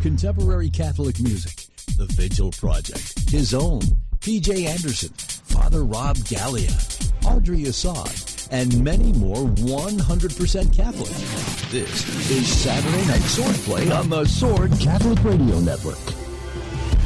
contemporary Catholic music, The Vigil Project, His Own, P.J. Anderson, Father Rob Gallia, Audrey Assad, and many more 100% Catholic. This is Saturday Night Swordplay on the Sword Catholic Radio Network.